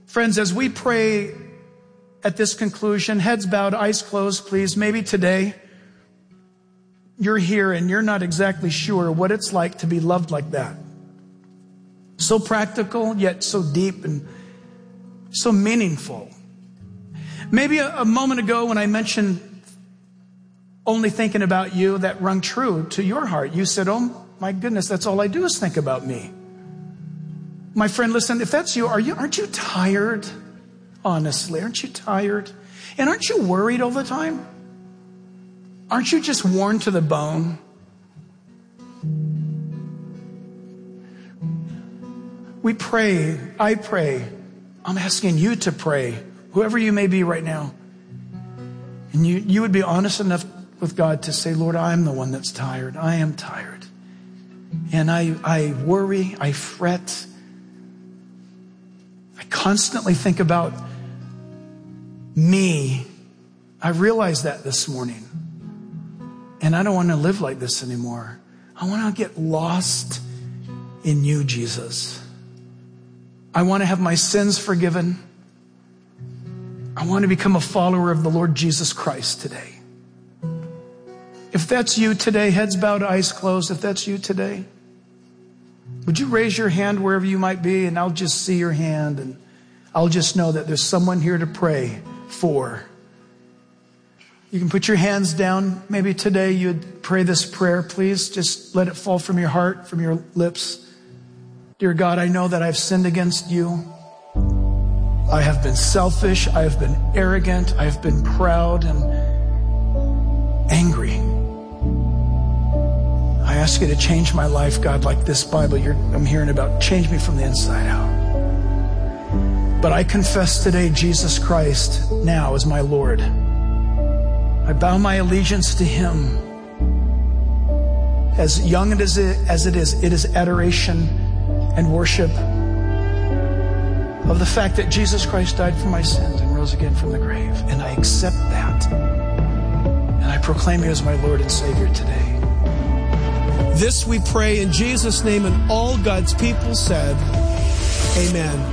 Friends, as we pray at this conclusion, heads bowed, eyes closed, please. Maybe today you're here and you're not exactly sure what it's like to be loved like that. So practical, yet so deep and so meaningful. Maybe a moment ago when I mentioned only thinking about you, that rung true to your heart. You said, oh my goodness, that's all I do is think about me. My friend, listen, if that's you, aren't you tired? Honestly, aren't you tired? And aren't you worried all the time? Aren't you just worn to the bone? We pray, I pray. I'm asking you to pray, whoever you may be right now. And you would be honest enough with God to say, Lord, I'm the one that's tired. I am tired. And I worry, I fret. I constantly think about me. I realized that this morning. And I don't want to live like this anymore. I want to get lost in you, Jesus. I want to have my sins forgiven. I want to become a follower of the Lord Jesus Christ today. If that's you today, heads bowed, eyes closed, if that's you today, would you raise your hand wherever you might be, and I'll just see your hand, and I'll just know that there's someone here to pray for. You can put your hands down. Maybe today you'd pray this prayer. Please just let it fall from your heart, from your lips. Dear God, I know that I've sinned against you. I have been selfish. I have been arrogant. I have been proud and angry. I ask you to change my life, God, like this Bible I'm hearing about. Change me from the inside out. But I confess today Jesus Christ now as my Lord. I bow my allegiance to Him. As young as it is adoration and worship of the fact that Jesus Christ died for my sins and rose again from the grave. And I accept that. And I proclaim you as my Lord and Savior today. This we pray in Jesus' name, and all God's people said, amen.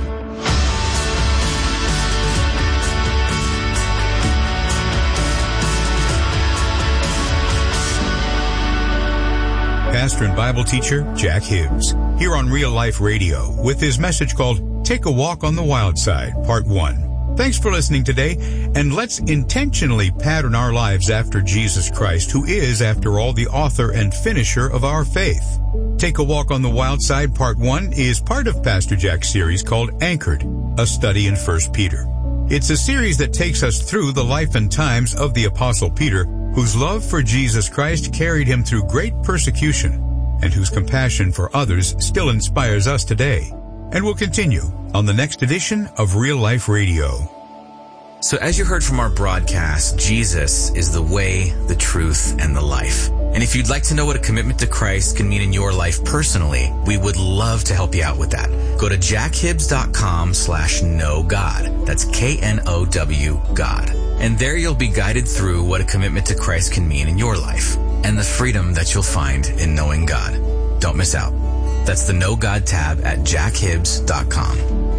Pastor and Bible teacher Jack Hibbs, here on Real Life Radio with his message called Take a Walk on the Wild Side, Part 1. Thanks for listening today, and let's intentionally pattern our lives after Jesus Christ, who is, after all, the author and finisher of our faith. Take a Walk on the Wild Side, Part 1 is part of Pastor Jack's series called Anchored, a study in 1 Peter. It's a series that takes us through the life and times of the Apostle Peter, whose love for Jesus Christ carried him through great persecution, and whose compassion for others still inspires us today. And we'll continue on the next edition of Real Life Radio. So as you heard from our broadcast, Jesus is the way, the truth, and the life. And if you'd like to know what a commitment to Christ can mean in your life personally, we would love to help you out with that. Go to jackhibbs.com/knowgod. That's KNOW God. And there you'll be guided through what a commitment to Christ can mean in your life and the freedom that you'll find in knowing God. Don't miss out. That's the Know God tab at jackhibbs.com.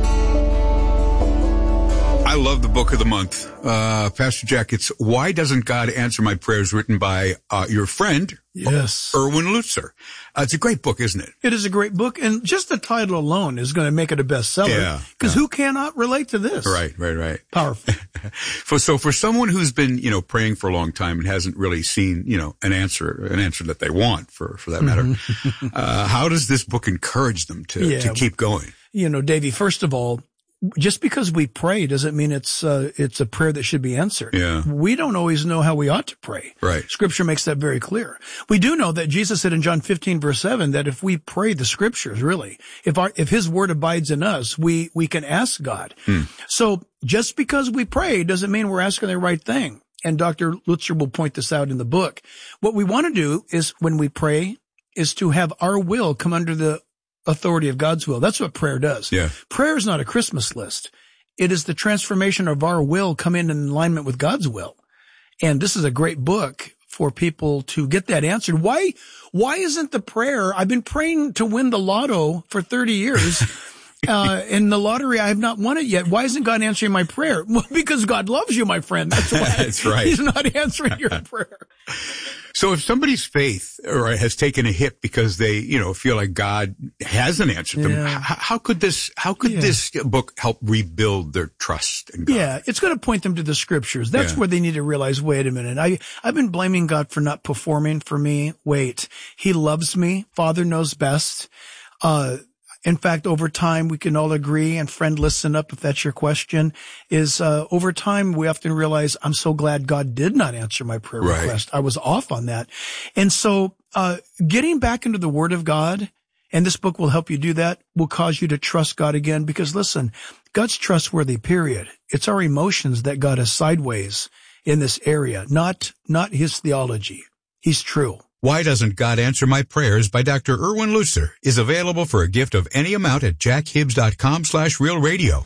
I love the book of the month. Pastor Jack, it's Why Doesn't God Answer My Prayers, written by your friend, yes, Erwin Lutzer. It's a great book, isn't it? It is a great book, and just the title alone is going to make it a bestseller. Yeah. Because who cannot relate to this? Right. Powerful. So for someone who's been, praying for a long time and hasn't really seen, an answer that they want for that matter, how does this book encourage them to keep going? Davey, first of all, just because we pray doesn't mean it's a prayer that should be answered. Yeah. We don't always know how we ought to pray. Right. Scripture makes that very clear. We do know that Jesus said in John 15 verse 7 that if we pray the Scriptures, really, if His Word abides in us, we can ask God. So just because we pray doesn't mean we're asking the right thing. And Dr. Lutzer will point this out in the book. What we want to do is, when we pray, is to have our will come under the authority of God's will. That's what prayer does. Yeah. Prayer is not a Christmas list. It is the transformation of our will come in alignment with God's will. And this is a great book for people to get that answered. Why isn't the prayer, I've been praying to win the lotto for 30 years In the lottery, I have not won it yet. Why isn't God answering my prayer? Well, because God loves you, my friend. That's why. That's right. He's not answering your prayer. So if somebody's faith has taken a hit because they, feel like God hasn't answered them, how could this book help rebuild their trust in God? Yeah, it's going to point them to the scriptures. That's where they need to realize, wait a minute, I've been blaming God for not performing for me. Wait, He loves me. Father knows best. In fact, over time, we can all agree, and friend, listen up if that's your question, is over time, we often realize, I'm so glad God did not answer my prayer request. I was off on that. And so getting back into the Word of God, and this book will help you do that, will cause you to trust God again. Because listen, God's trustworthy, period. It's our emotions that got us sideways in this area, not His theology. He's true. Why Doesn't God Answer My Prayers by Dr. Erwin Lutzer is available for a gift of any amount at jackhibbs.com/realradio.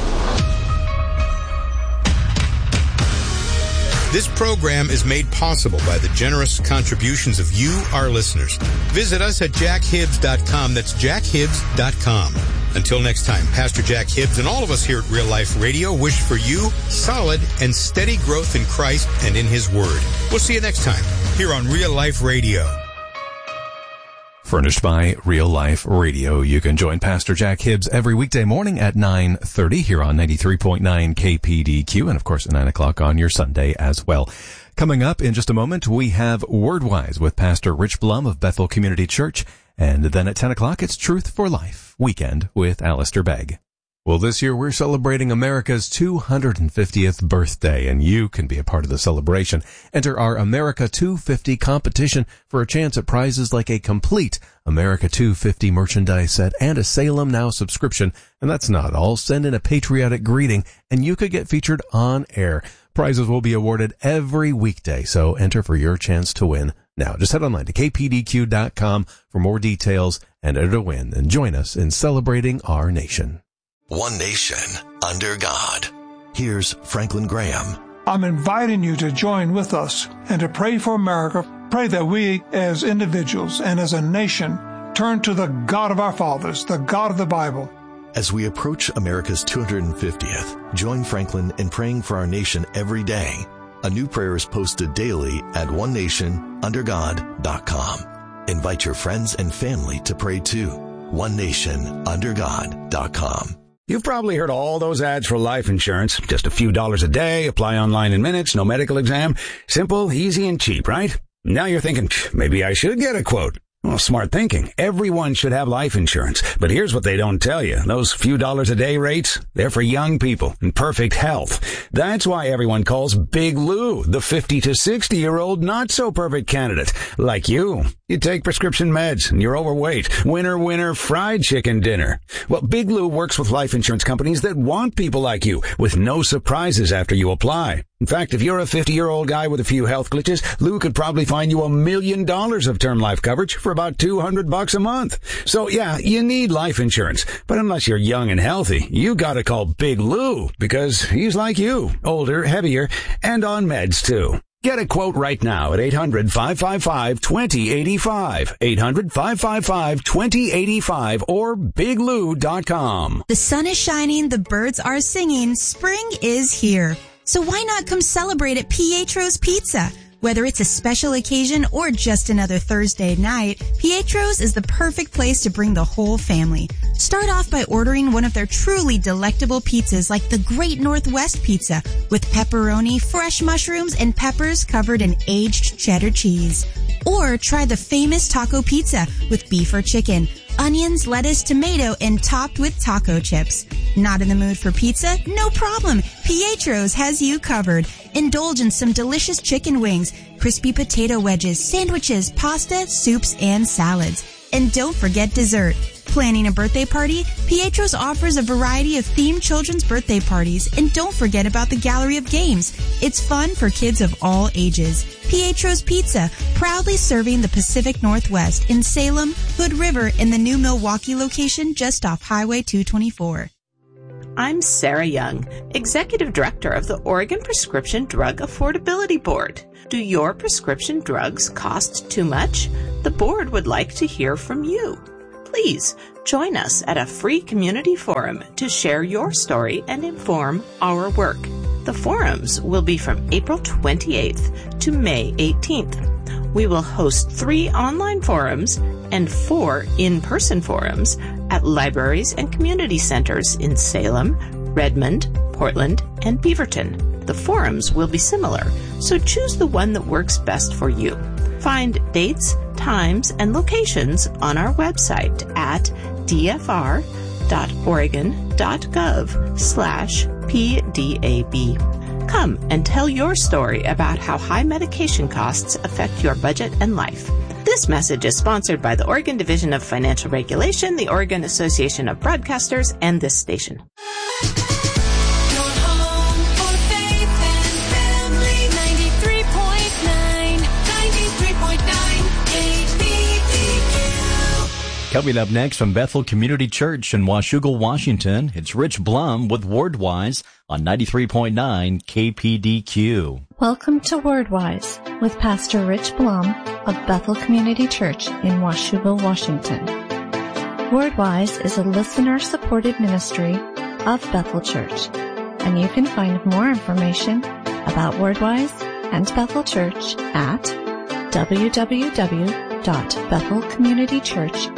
This program is made possible by the generous contributions of you, our listeners. Visit us at jackhibbs.com. That's jackhibbs.com. Until next time, Pastor Jack Hibbs and all of us here at Real Life Radio wish for you solid and steady growth in Christ and in His Word. We'll see you next time here on Real Life Radio. Furnished by Real Life Radio. You can join Pastor Jack Hibbs every weekday morning at 9:30 here on 93.9 KPDQ, and of course at 9 o'clock on your Sunday as well. Coming up in just a moment, we have Wordwise with Pastor Rich Blum of Bethel Community Church, and then at 10 o'clock it's Truth for Life Weekend with Alistair Begg. Well, this year we're celebrating America's 250th birthday, and you can be a part of the celebration. Enter our America 250 competition for a chance at prizes like a complete America 250 merchandise set and a Salem Now subscription. And that's not all. Send in a patriotic greeting, and you could get featured on air. Prizes will be awarded every weekday, so enter for your chance to win. Now, just head online to kpdq.com for more details and enter to win, and join us in celebrating our nation. One nation under God. Here's Franklin Graham. I'm inviting you to join with us and to pray for America. Pray that we as individuals and as a nation turn to the God of our fathers, the God of the Bible. As we approach America's 250th, join Franklin in praying for our nation every day. A new prayer is posted daily at onenationundergod.com. Invite your friends and family to pray too. onenationundergod.com. You've probably heard all those ads for life insurance. Just a few dollars a day, apply online in minutes, no medical exam. Simple, easy, and cheap, right? Now you're thinking, maybe I should get a quote. Well, smart thinking. Everyone should have life insurance. But here's what they don't tell you. Those few dollars a day rates, they're for young people in perfect health. That's why everyone calls Big Lou the 50 to 60-year-old not-so-perfect candidate. Like you. You take prescription meds and you're overweight. Winner, fried chicken dinner. Well, Big Lou works with life insurance companies that want people like you with no surprises after you apply. In fact, if you're a 50-year-old guy with a few health glitches, Lou could probably find you $1 million of term life coverage for about $200 a month. So yeah, you need life insurance. But unless you're young and healthy, you gotta call Big Lou because he's like you, older, heavier, and on meds too. Get a quote right now at 800-555-2085, 800-555-2085, or biglou.com. The sun is shining, the birds are singing, spring is here. So why not come celebrate at Pietro's Pizza? Whether it's a special occasion or just another Thursday night, Pietro's is the perfect place to bring the whole family. Start off by ordering one of their truly delectable pizzas like the Great Northwest Pizza with pepperoni, fresh mushrooms, and peppers covered in aged cheddar cheese. Or try the famous taco pizza with beef or chicken, onions, lettuce, tomato, and topped with taco chips. Not in the mood for pizza? No problem. Pietro's has you covered. Indulge in some delicious chicken wings, crispy potato wedges, sandwiches, pasta, soups, and salads. And don't forget dessert. Planning a birthday party? Pietro's offers a variety of themed children's birthday parties. And don't forget about the gallery of games. It's fun for kids of all ages. Pietro's Pizza, proudly serving the Pacific Northwest in Salem, Hood River, and the new Milwaukee location just off Highway 224. I'm Sarah Young, Executive Director of the Oregon Prescription Drug Affordability Board. Do your prescription drugs cost too much? The board would like to hear from you. Please Join us at a free community forum to share your story and inform our work. The forums will be from April 28th to May 18th. We will host 3 online forums and 4 in-person forums at libraries and community centers in Salem, Redmond, Portland, and Beaverton. The forums will be similar, so choose the one that works best for you. Find dates, times, and locations on our website at dfr.oregon.gov/PDAB. Come and tell your story about how high medication costs affect your budget and life. This message is sponsored by the Oregon Division of Financial Regulation, the Oregon Association of Broadcasters, and this station. Coming up next from Bethel Community Church in Washougal, Washington, it's Rich Blum with Wordwise on 93.9 KPDQ. Welcome to Wordwise with Pastor Rich Blum of Bethel Community Church in Washougal, Washington. Wordwise is a listener-supported ministry of Bethel Church, and you can find more information about Wordwise and Bethel Church at www.bethelcommunitychurch.org.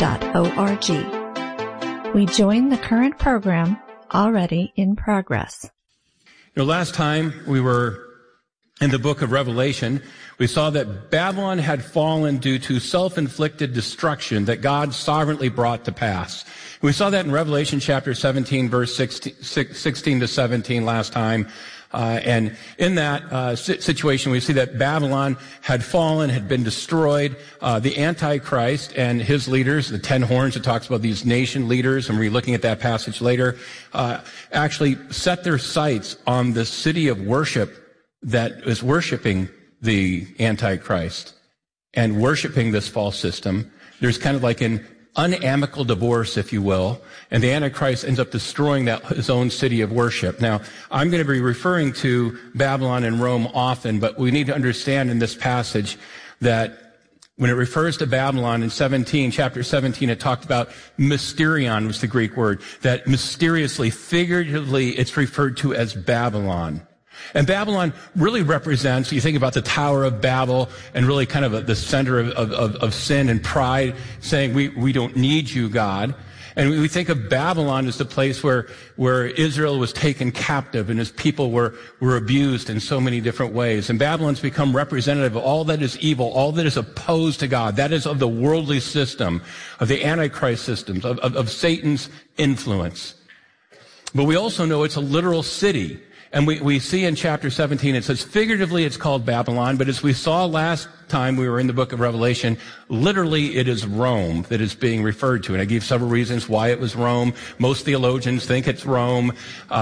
We join the current program already in progress. Last time we were in the book of Revelation, we saw that Babylon had fallen due to self-inflicted destruction that God sovereignly brought to pass. We saw that in Revelation chapter 17, verse 16 to 17 last time. And in that situation, we see that Babylon had fallen, had been destroyed. The Antichrist and his leaders, the 10 horns, it talks about these nation leaders, and we're looking at that passage later, actually set their sights on the city of worship that is worshiping the Antichrist and worshiping this false system. There's kind of like an unamicable divorce, if you will, and the Antichrist ends up destroying his own city of worship. Now, I'm going to be referring to Babylon and Rome often, but we need to understand in this passage that when it refers to Babylon in chapter 17, it talked about mysterion was the Greek word, that mysteriously, figuratively, it's referred to as Babylon. And Babylon really represents, you think about the Tower of Babel and really kind of the center of sin and pride, saying we don't need you, God. And we think of Babylon as the place where Israel was taken captive and his people were abused in so many different ways. And Babylon's become representative of all that is evil, all that is opposed to God. That is of the worldly system, of the Antichrist systems, of Satan's influence. But we also know it's a literal city. And we see in chapter 17, it says figuratively it's called Babylon, but as we saw last time we were in the book of Revelation, literally it is Rome that is being referred to. And I gave several reasons why it was Rome. Most theologians think it's Rome.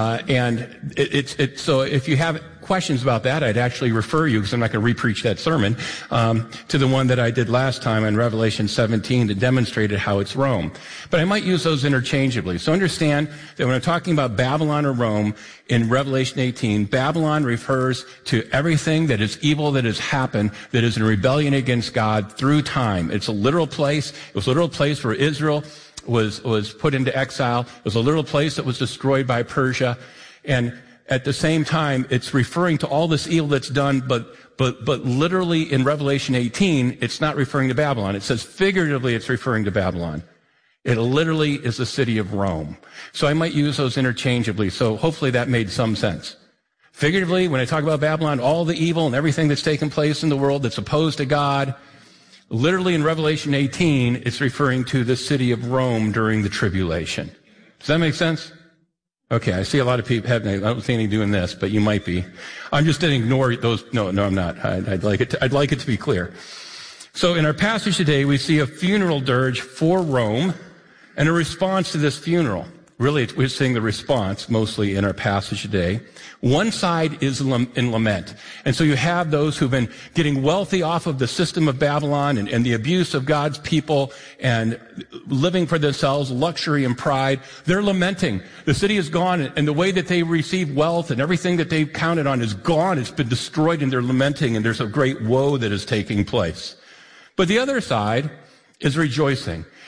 And so if you have questions about that, I'd actually refer you, because I'm not going to re-preach that sermon, to the one that I did last time in Revelation 17 that demonstrated how it's Rome. But I might use those interchangeably. So understand that when I'm talking about Babylon or Rome in Revelation 18, Babylon refers to everything that is evil that has happened, that is in rebellion against God through time. It's a literal place. It was a literal place where Israel was put into exile. It was a literal place that was destroyed by Persia. And at the same time, it's referring to all this evil that's done, but literally in Revelation 18, it's not referring to Babylon. It says figuratively it's referring to Babylon. It literally is the city of Rome. So I might use those interchangeably. So hopefully that made some sense. Figuratively, when I talk about Babylon, all the evil and everything that's taken place in the world that's opposed to God, literally in Revelation 18, it's referring to the city of Rome during the tribulation. Does that make sense? Okay, I see a lot of people I don't see any doing this, but you might be. I'm just going to ignore those. No, I'm not. I'd like it to be clear. So in our passage today, we see a funeral dirge for Rome and a response to this funeral. Really, we're seeing the response mostly in our passage today. One side is in lament. And so you have those who've been getting wealthy off of the system of Babylon and the abuse of God's people and living for themselves, luxury and pride. They're lamenting. The city is gone, and the way that they receive wealth and everything that they've counted on is gone. It's been destroyed, and they're lamenting, and there's a great woe that is taking place. But the other side is rejoicing.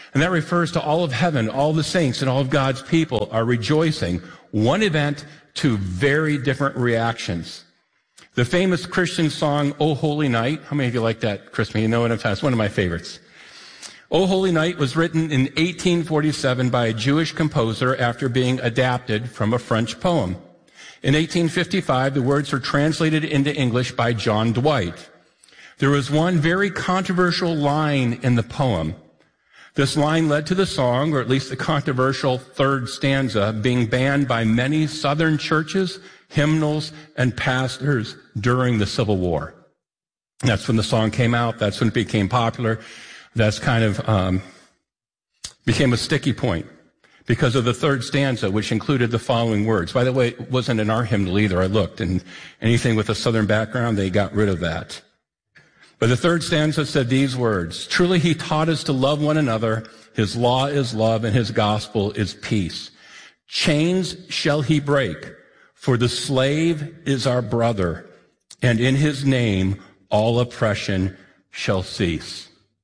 And that refers to all of heaven, all the saints and all of God's people are rejoicing. One event, two very different reactions. The famous Christian song, O Holy Night. How many of you like that, Christmas? You know what I'm talking about. It's one of my favorites. O Holy Night was written in 1847 by a Jewish composer after being adapted from a French poem. In 1855, the words were translated into English by John Dwight. There was one very controversial line in the poem. This line led to the song, or at least the controversial third stanza, being banned by many Southern churches, hymnals, and pastors during the Civil War. That's when the song came out. That's when it became popular. That's kind of became a sticky point because of the third stanza, which included the following words. By the way, it wasn't in our hymnal either. I looked, and anything with a Southern background, they got rid of that. But the third stanza said these words, truly he taught us to love one another. His law is love and his gospel is peace. Chains shall he break, for the slave is our brother, and in his name all oppression shall cease.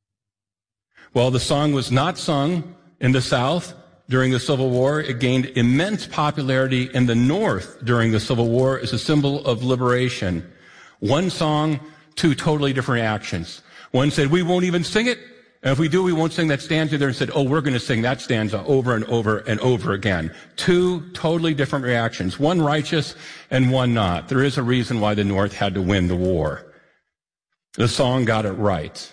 While the song was not sung in the South during the Civil War, it gained immense popularity in the North during the Civil War as a symbol of liberation. One song, two totally different reactions. One said, we won't even sing it. And if we do, we won't sing that stanza there, and said, oh, we're going to sing that stanza over and over and over again. Two totally different reactions. One righteous and one not. There is a reason why the North had to win the war. The song got it right.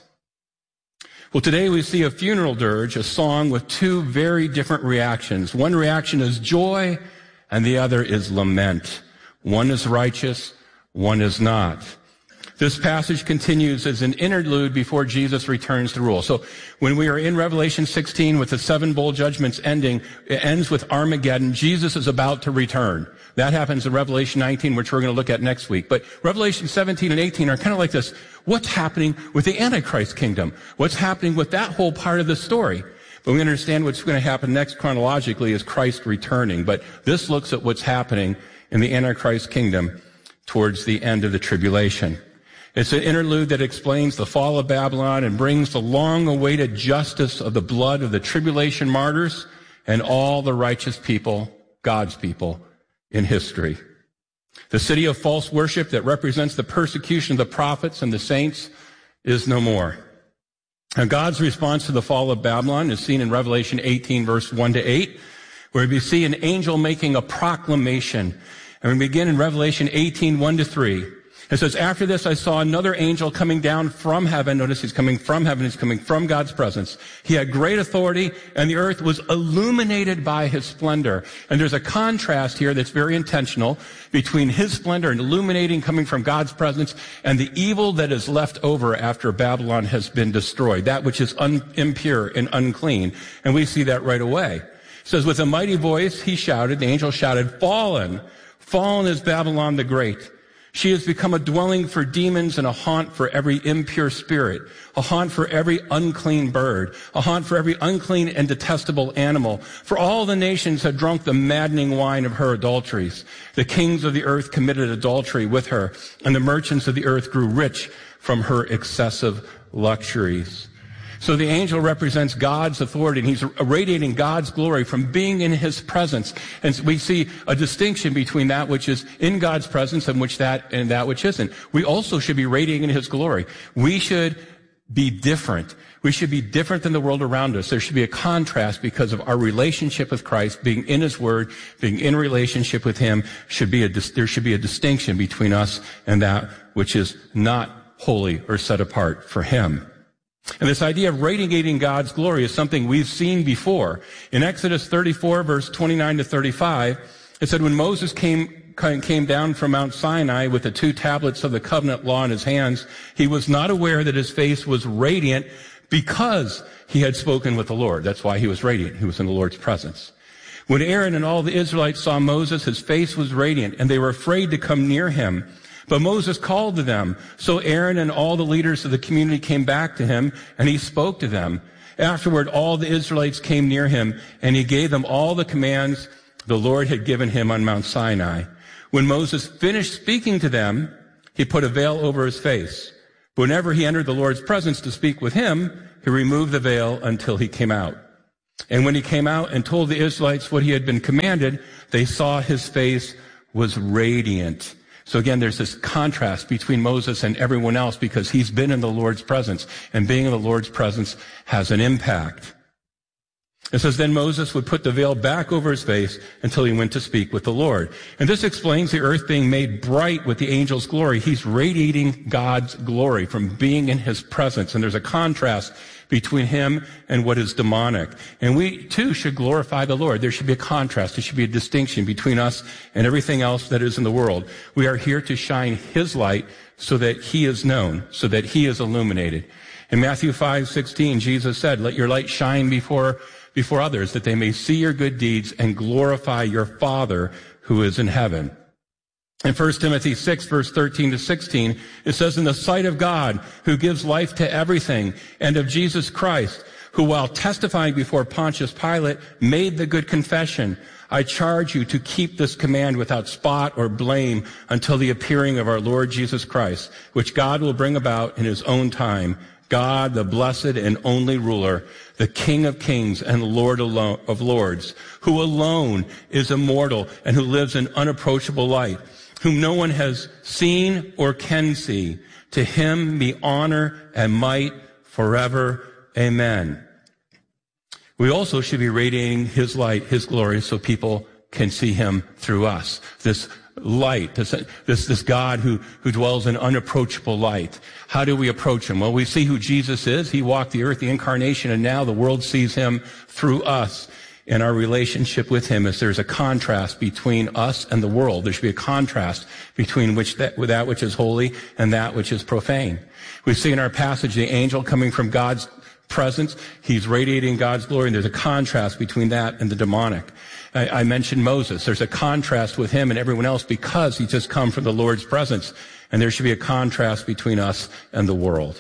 Well, today we see a funeral dirge, a song with two very different reactions. One reaction is joy, and the other is lament. One is righteous, one is not. This passage continues as an interlude before Jesus returns to rule. So when we are in Revelation 16 with the seven bowl judgments ending, it ends with Armageddon. Jesus is about to return. That happens in Revelation 19, which we're going to look at next week. But Revelation 17 and 18 are kind of like this. What's happening with the Antichrist kingdom? What's happening with that whole part of the story? But we understand what's going to happen next chronologically is Christ returning. But this looks at what's happening in the Antichrist kingdom towards the end of the tribulation. It's an interlude that explains the fall of Babylon and brings the long-awaited justice of the blood of the tribulation martyrs and all the righteous people, God's people, in history. The city of false worship that represents the persecution of the prophets and the saints is no more. Now, God's response to the fall of Babylon is seen in Revelation 18, verse 1 to 8, where we see an angel making a proclamation. And we begin in Revelation 18, 1 to 3. It says, after this I saw another angel coming down from heaven. Notice he's coming from heaven. He's coming from God's presence. He had great authority, and the earth was illuminated by his splendor. And there's a contrast here that's very intentional between his splendor and illuminating coming from God's presence and the evil that is left over after Babylon has been destroyed, that which is impure and unclean. And we see that right away. It says, with a mighty voice he shouted, the angel shouted, fallen, fallen is Babylon the Great. She has become a dwelling for demons and a haunt for every impure spirit, a haunt for every unclean bird, a haunt for every unclean and detestable animal. For all the nations have drunk the maddening wine of her adulteries. The kings of the earth committed adultery with her, and the merchants of the earth grew rich from her excessive luxuries. So the angel represents God's authority, and he's radiating God's glory from being in his presence. And we see a distinction between that which is in God's presence and that which isn't. We also should be radiating his glory. We should be different. We should be different than the world around us. There should be a contrast because of our relationship with Christ, being in his word, being in relationship with him. There should be a distinction between us and that which is not holy or set apart for him. And this idea of radiating God's glory is something we've seen before. In Exodus 34, verse 29 to 35, it said, when Moses came down from Mount Sinai with the 2 tablets of the covenant law in his hands, he was not aware that his face was radiant because he had spoken with the Lord. That's why he was radiant. He was in the Lord's presence. When Aaron and all the Israelites saw Moses, his face was radiant, and they were afraid to come near him. But Moses called to them. So Aaron and all the leaders of the community came back to him, and he spoke to them. Afterward, all the Israelites came near him, and he gave them all the commands the Lord had given him on Mount Sinai. When Moses finished speaking to them, he put a veil over his face. Whenever he entered the Lord's presence to speak with him, he removed the veil until he came out. And when he came out and told the Israelites what he had been commanded, they saw his face was radiant. So again, there's this contrast between Moses and everyone else because he's been in the Lord's presence, and being in the Lord's presence has an impact. It says, then Moses would put the veil back over his face until he went to speak with the Lord. And this explains the earth being made bright with the angel's glory. He's radiating God's glory from being in his presence. And there's a contrast between him and what is demonic. And we too should glorify the Lord. There should be a contrast. There should be a distinction between us and everything else that is in the world. We are here to shine his light so that he is known, so that he is illuminated. In Matthew 5:16, Jesus said, let your light shine before others, that they may see your good deeds and glorify your Father who is in heaven. In 1 Timothy 6, verse 13 to 16, it says, in the sight of God, who gives life to everything, and of Jesus Christ, who while testifying before Pontius Pilate, made the good confession, I charge you to keep this command without spot or blame until the appearing of our Lord Jesus Christ, which God will bring about in his own time. God, the blessed and only ruler, the King of kings and Lord of lords, who alone is immortal and who lives in unapproachable light, whom no one has seen or can see. To him be honor and might forever. Amen. We also should be radiating his light, his glory, so people can see him through us. This light, this God who dwells in unapproachable light. How do we approach him? Well, we see who Jesus is. He walked the earth, the incarnation, and now the world sees him through us in our relationship with him. As there's a contrast between us and the world, there should be a contrast between that which is holy and that which is profane. We see in our passage the angel coming from God's presence. He's radiating God's glory, and there's a contrast between that and the demonic. I mentioned Moses. There's a contrast with him and everyone else because he's just come from the Lord's presence. And there should be a contrast between us and the world.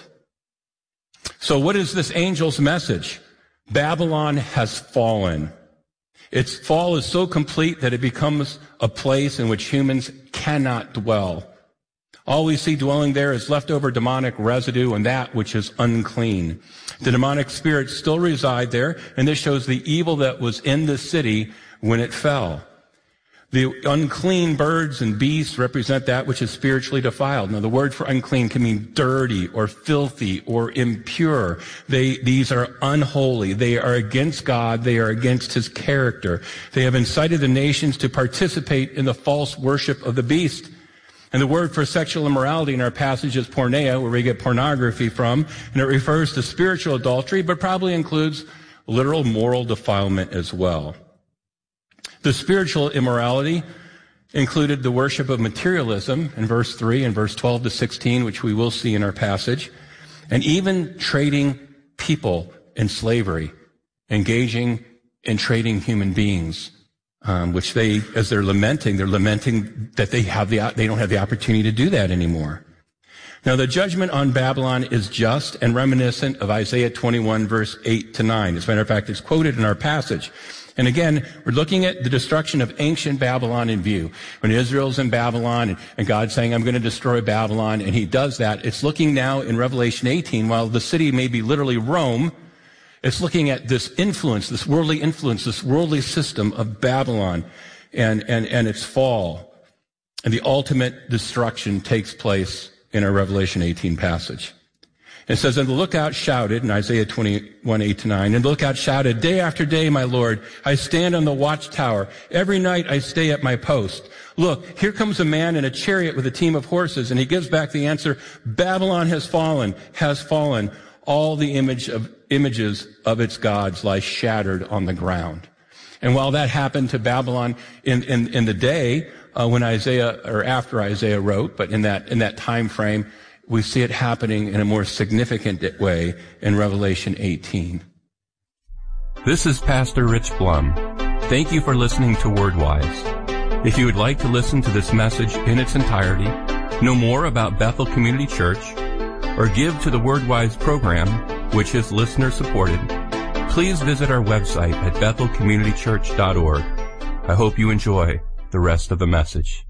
So what is this angel's message? Babylon has fallen. Its fall is so complete that it becomes a place in which humans cannot dwell. All we see dwelling there is leftover demonic residue and that which is unclean. The demonic spirits still reside there, and this shows the evil that was in the city when it fell. The unclean birds and beasts represent that which is spiritually defiled. Now, the word for unclean can mean dirty or filthy or impure. These are unholy. They are against God. They are against his character. They have incited the nations to participate in the false worship of the beast. And the word for sexual immorality in our passage is porneia, where we get pornography from, and it refers to spiritual adultery, but probably includes literal moral defilement as well. The spiritual immorality included the worship of materialism in verse 3 and verse 12 to 16, which we will see in our passage, and even trading people in slavery, engaging in trading human beings, which as they're lamenting that they don't have the opportunity to do that anymore. Now, the judgment on Babylon is just and reminiscent of Isaiah 21, verse 8 to 9. As a matter of fact, it's quoted in our passage. And again, we're looking at the destruction of ancient Babylon in view. When Israel's in Babylon and God's saying, I'm going to destroy Babylon, and he does that, it's looking now in Revelation 18, while the city may be literally Rome, it's looking at this influence, this worldly system of Babylon and its fall. And the ultimate destruction takes place in our Revelation 18 passage. It says, and the lookout shouted, in Isaiah 21, 8 to 9, and the lookout shouted, day after day, my Lord, I stand on the watchtower. Every night I stay at my post. Look, here comes a man in a chariot with a team of horses, and he gives back the answer, Babylon has fallen. All the images of its gods lie shattered on the ground. And while that happened to Babylon in the day when Isaiah, or after Isaiah wrote, but in that time frame, we see it happening in a more significant way in Revelation 18. This is Pastor Rich Blum. Thank you for listening to WordWise. If you would like to listen to this message in its entirety, know more about Bethel Community Church, or give to the WordWise program, which is listener-supported, please visit our website at bethelcommunitychurch.org. I hope you enjoy the rest of the message.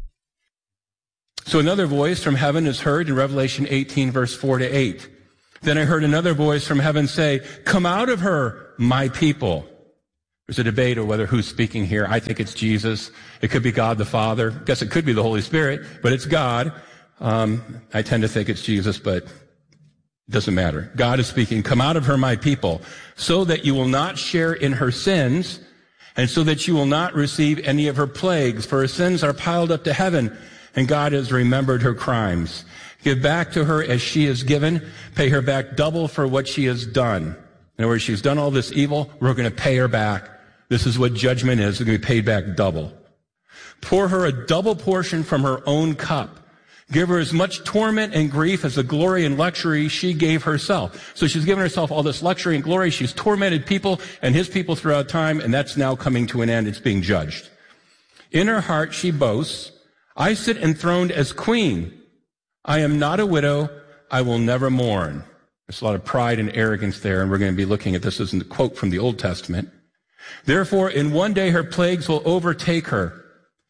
So another voice from heaven is heard in Revelation 18, verse 4 to 8. Then I heard another voice from heaven say, come out of her, my people. There's a debate over whether who's speaking here. I think it's Jesus. It could be God the Father. I guess it could be the Holy Spirit, but it's God. I tend to think it's Jesus, but it doesn't matter. God is speaking. Come out of her, my people, so that you will not share in her sins, and so that you will not receive any of her plagues. For her sins are piled up to heaven, and God has remembered her crimes. Give back to her as she is given. Pay her back double for what she has done. In other words, she's done all this evil. We're going to pay her back. This is what judgment is. It's going to be paid back double. Pour her a double portion from her own cup. Give her as much torment and grief as the glory and luxury she gave herself. So she's given herself all this luxury and glory. She's tormented people and his people throughout time, and that's now coming to an end. It's being judged. In her heart she boasts, I sit enthroned as queen. I am not a widow. I will never mourn. There's a lot of pride and arrogance there, and we're going to be looking at this as a quote from the Old Testament. Therefore, in one day her plagues will overtake her.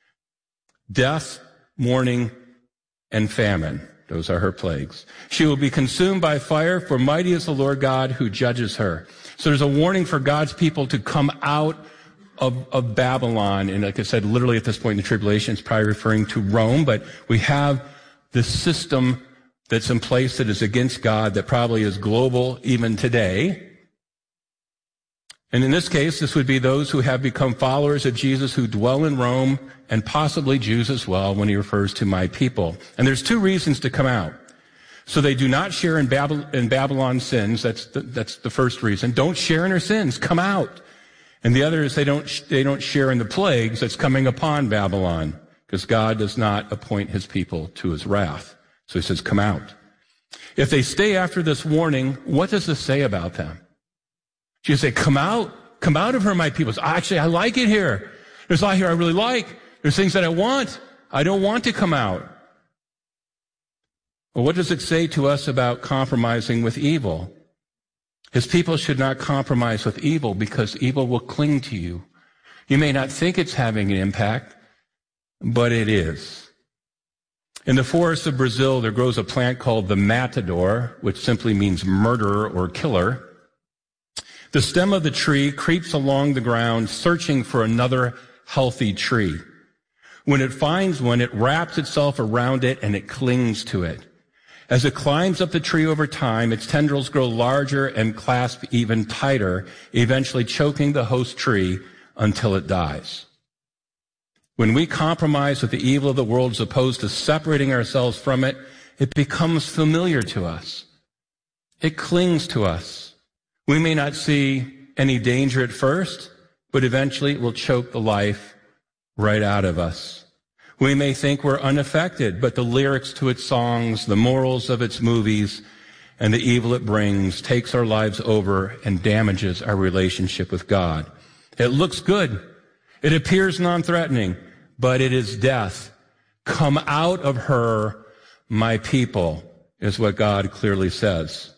Death, mourning, and famine. Those are her plagues. She will be consumed by fire, for mighty is the Lord God who judges her. So there's a warning for God's people to come out of Babylon. And like I said, literally at this point in the tribulation, it's probably referring to Rome, but we have this system that's in place that is against God, that probably is global even today. And in this case, this would be those who have become followers of Jesus who dwell in Rome, and possibly Jews as well when he refers to my people. And there's two reasons to come out. So they do not share in Babylon's sins. That's the first reason. Don't share in her sins. Come out. And the other is they don't share in the plagues that's coming upon Babylon, because God does not appoint his people to his wrath. So he says, come out. If they stay after this warning, what does this say about them? She say, come out of her, my people. Actually, I like it here. There's a lot here I really like. There's things that I want. I don't want to come out. Well, what does it say to us about compromising with evil? His people should not compromise with evil, because evil will cling to you. You may not think it's having an impact, but it is. In the forests of Brazil, there grows a plant called the matador, which simply means murderer or killer. The stem of the tree creeps along the ground, searching for another healthy tree. When it finds one, it wraps itself around it and it clings to it. As it climbs up the tree over time, its tendrils grow larger and clasp even tighter, eventually choking the host tree until it dies. When we compromise with the evil of the world as opposed to separating ourselves from it, it becomes familiar to us. It clings to us. We may not see any danger at first, but eventually it will choke the life right out of us. We may think we're unaffected, but the lyrics to its songs, the morals of its movies, and the evil it brings takes our lives over and damages our relationship with God. It looks good. It appears non-threatening, but it is death. Come out of her, my people, is what God clearly says.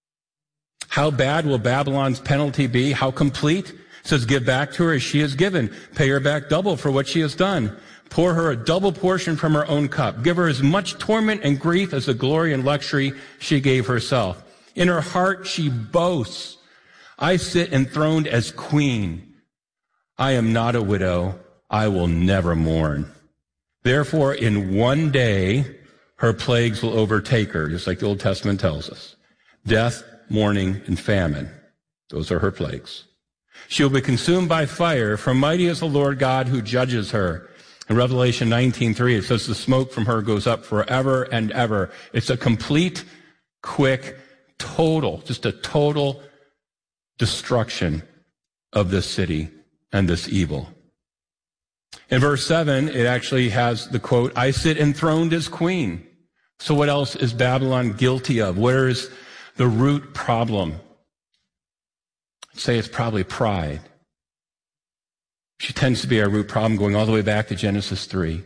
How bad will Babylon's penalty be? How complete? It says, give back to her as she is given. Pay her back double for what she has done. Pour her a double portion from her own cup. Give her as much torment and grief as the glory and luxury she gave herself. In her heart she boasts, I sit enthroned as queen. I am not a widow. I will never mourn. Therefore, in one day, her plagues will overtake her, just like the Old Testament tells us. Death, mourning, and famine. Those are her plagues. She will be consumed by fire, for mighty is the Lord God who judges her. In Revelation 19:3, it says the smoke from her goes up forever and ever. It's a complete, quick, just a total destruction of this city and this evil. In verse 7, it actually has the quote, I sit enthroned as queen. So what else is Babylon guilty of? Where is the root problem? I'd say it's probably pride. She tends to be our root problem, going all the way back to Genesis 3.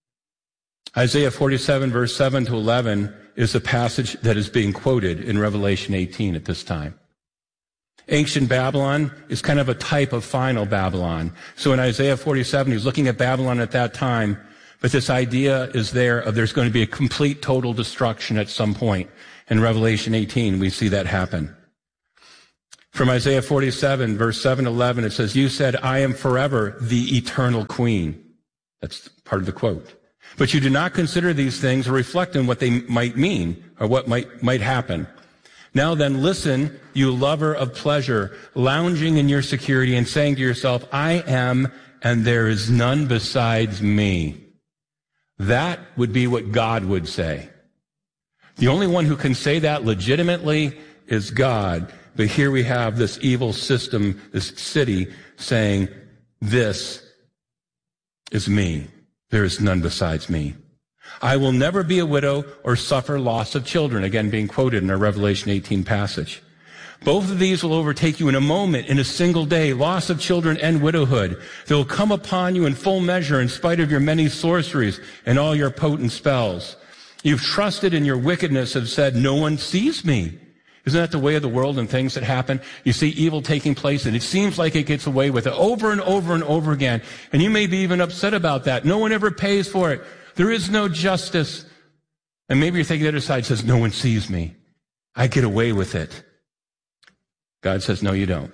Isaiah 47, verse 7 to 11, is the passage that is being quoted in Revelation 18 at this time. Ancient Babylon is kind of a type of final Babylon. So in Isaiah 47, he's looking at Babylon at that time, but this idea is there of there's going to be a complete, total destruction at some point. In Revelation 18, we see that happen. From Isaiah 47, verse 7-11, it says, you said, I am forever the eternal queen. That's part of the quote. But you do not consider these things or reflect on what they might mean or what might happen. Now then, listen, you lover of pleasure, lounging in your security and saying to yourself, I am, and there is none besides me. That would be what God would say. The only one who can say that legitimately is God. But here we have this evil system, this city, saying, this is me. There is none besides me. I will never be a widow or suffer loss of children. Again, being quoted in our Revelation 18 passage. Both of these will overtake you in a moment, in a single day, loss of children and widowhood. They will come upon you in full measure in spite of your many sorceries and all your potent spells. You've trusted in your wickedness, have said, no one sees me. Isn't that the way of the world and things that happen? You see evil taking place and it seems like it gets away with it over and over and over again. And you may be even upset about that. No one ever pays for it. There is no justice. And maybe you're thinking the other side says, no one sees me. I get away with it. God says, no, you don't.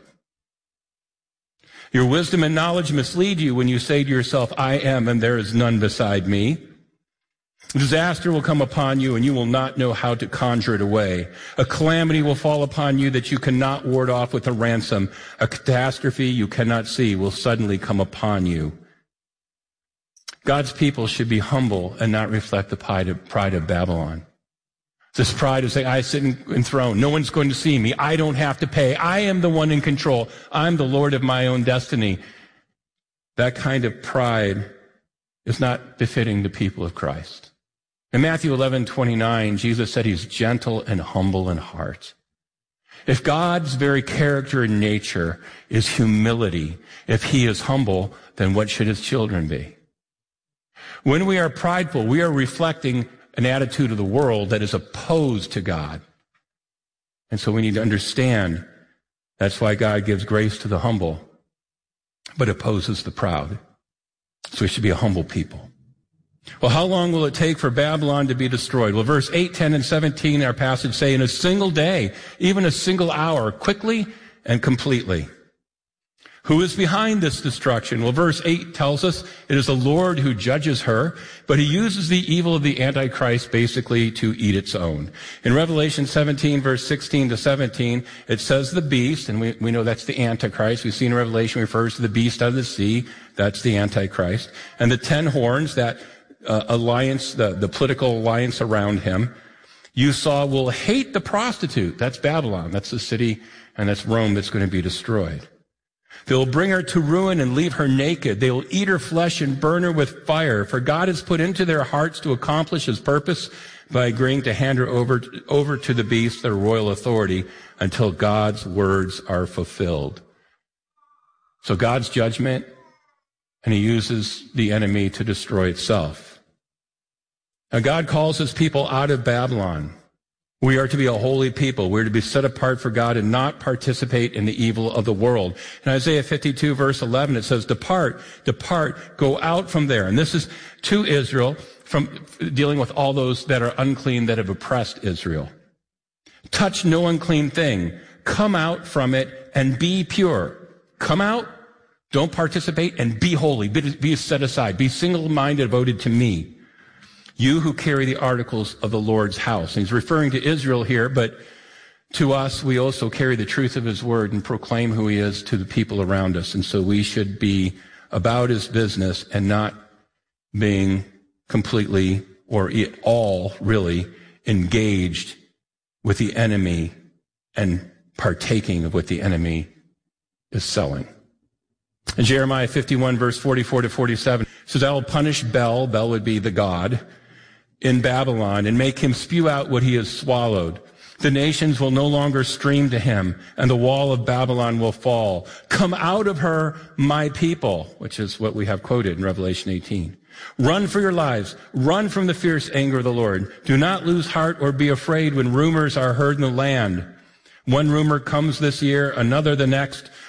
Your wisdom and knowledge mislead you when you say to yourself, I am, and there is none beside me. Disaster will come upon you, and you will not know how to conjure it away. A calamity will fall upon you that you cannot ward off with a ransom. A catastrophe you cannot see will suddenly come upon you. God's people should be humble and not reflect the pride of Babylon. This pride of saying, I sit enthroned. No one's going to see me. I don't have to pay. I am the one in control. I'm the Lord of my own destiny. That kind of pride is not befitting the people of Christ. In Matthew 11:29, Jesus said he's gentle and humble in heart. If God's very character and nature is humility, if he is humble, then what should his children be? When we are prideful, we are reflecting an attitude of the world that is opposed to God. And so we need to understand that's why God gives grace to the humble, but opposes the proud. So we should be a humble people. Well, how long will it take for Babylon to be destroyed? Well, verse 8, 10, and 17, our passage say, in a single day, even a single hour, quickly and completely. Who is behind this destruction? Well, verse 8 tells us it is the Lord who judges her, but he uses the evil of the Antichrist basically to eat its own. In Revelation 17, verse 16 to 17, it says the beast, and we know that's the Antichrist. We've seen in Revelation refers to the beast out of the sea. That's the Antichrist. And the 10 horns, that alliance, the political alliance around him, you saw will hate the prostitute. That's Babylon. That's the city, and that's Rome that's going to be destroyed. They will bring her to ruin and leave her naked. They will eat her flesh and burn her with fire. For God has put into their hearts to accomplish his purpose by agreeing to hand her over to the beast, their royal authority, until God's words are fulfilled. So God's judgment, and he uses the enemy to destroy itself. Now God calls his people out of Babylon. We are to be a holy people. We're to be set apart for God and not participate in the evil of the world. In Isaiah 52, verse 11, it says, depart, depart, go out from there. And this is to Israel, from dealing with all those that are unclean that have oppressed Israel. Touch no unclean thing. Come out from it and be pure. Come out, don't participate, and be holy. Be set aside. Be single-minded, devoted to me. You who carry the articles of the Lord's house. And he's referring to Israel here, but to us, we also carry the truth of his word and proclaim who he is to the people around us. And so we should be about his business and not being completely or at all really engaged with the enemy and partaking of what the enemy is selling. In Jeremiah 51, verse 44 to 47, it says, I will punish Bel would be the god, in Babylon, and make him spew out what he has swallowed. The nations will no longer stream to him, and the wall of Babylon will fall. Come out of her, my people, which is what we have quoted in Revelation 18. Run for your lives. Run from the fierce anger of the Lord. Do not lose heart or be afraid when rumors are heard in the land. One rumor comes this year, another the next.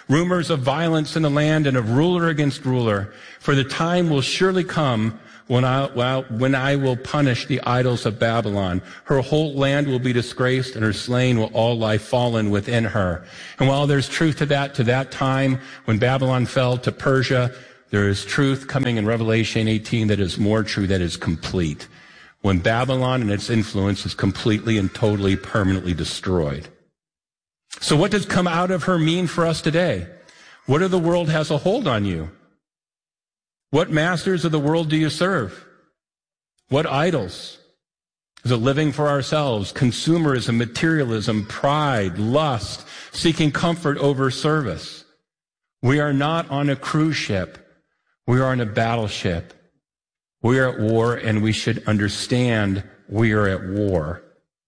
rumors of violence in the land and of ruler against ruler. For the time will surely come when I will punish the idols of Babylon. Her whole land will be disgraced, and her slain will all lie fallen within her. And while there's truth to that time when Babylon fell to Persia, there is truth coming in Revelation 18 that is more true, that is complete. When Babylon and its influence is completely and totally permanently destroyed. So what does come out of her mean for us today? What of the world has a hold on you? What masters of the world do you serve? What idols? Is it living for ourselves, consumerism, materialism, pride, lust, seeking comfort over service? We are not on a cruise ship. We are on a battleship. We are at war, and we should understand we are at war.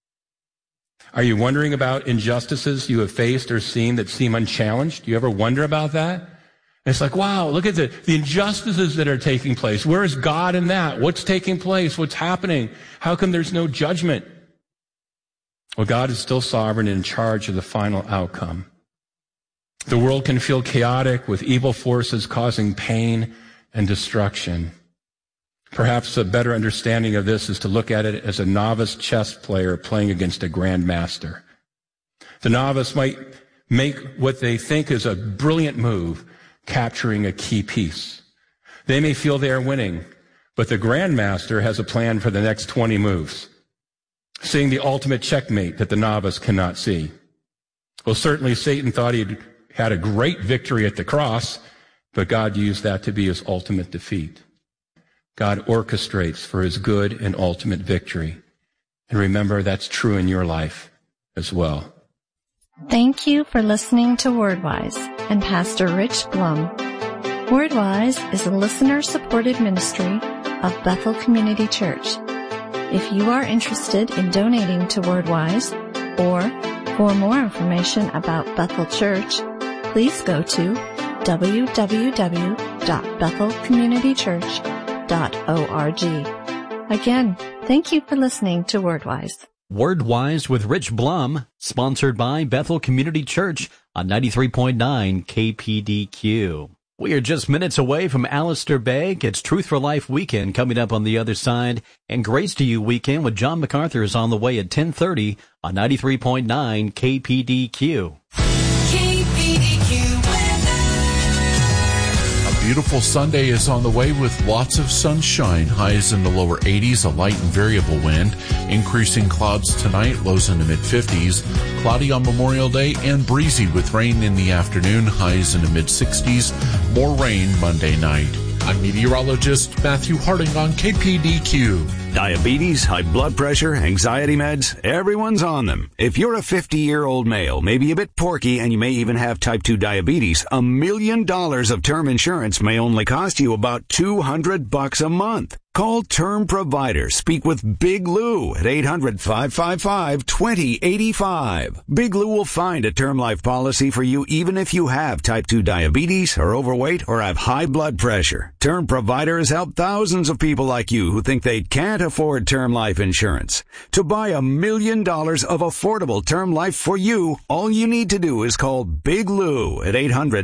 Are you wondering about injustices you have faced or seen that seem unchallenged? Do you ever wonder about that? It's like, wow, look at the injustices that are taking place. Where is God in that? What's taking place? What's happening? How come there's no judgment? Well, God is still sovereign and in charge of the final outcome. The world can feel chaotic with evil forces causing pain and destruction. Perhaps a better understanding of this is to look at it as a novice chess player playing against a grandmaster. The novice might make what they think is a brilliant move, capturing a key piece. They may feel they are winning, but the grandmaster has a plan for the next 20 moves, seeing the ultimate checkmate that the novice cannot see. Well, certainly Satan thought he had a great victory at the cross, but God used that to be his ultimate defeat. God orchestrates for his good and ultimate victory. And remember, that's true in your life as well. Thank you for listening to WordWise and Pastor Rich Blum. WordWise is a listener-supported ministry of Bethel Community Church. If you are interested in donating to WordWise or for more information about Bethel Church, please go to www.bethelcommunitychurch.org. Again, thank you for listening to WordWise. WordWise with Rich Blum, sponsored by Bethel Community Church on 93.9 KPDQ. We are just minutes away from Alistair Begg. It's Truth for Life Weekend coming up on the other side. And Grace to You Weekend with John MacArthur is on the way at 10:30 on 93.9 KPDQ. Beautiful Sunday is on the way with lots of sunshine. Highs in the lower 80s, a light and variable wind. Increasing clouds tonight, lows in the mid-50s. Cloudy on Memorial Day and breezy with rain in the afternoon. Highs in the mid-60s. More rain Monday night. I'm meteorologist Matthew Harding on KPDQ. Diabetes, high blood pressure, anxiety meds, everyone's on them. If you're a 50-year-old male, maybe a bit porky, and you may even have type 2 diabetes, $1 million of term insurance may only cost you about $200 a month. Call Term Provider. Speak with Big Lou at 800-555-2085. Big Lou will find a term life policy for you even if you have type 2 diabetes, are overweight, or have high blood pressure. Term Provider has helped thousands of people like you who think they can't afford term life insurance. To buy $1 million of affordable term life for you, all you need to do is call Big Lou at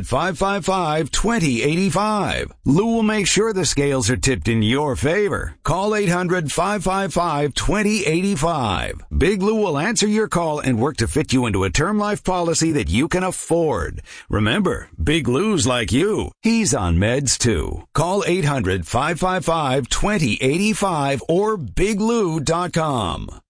800-555-2085. Lou will make sure the scales are tipped in your favor. Call 800-555-2085. Big Lou will answer your call and work to fit you into a term life policy that you can afford. Remember, Big Lou's like you. He's on meds too. Call 800-555-2085 or biglou.com.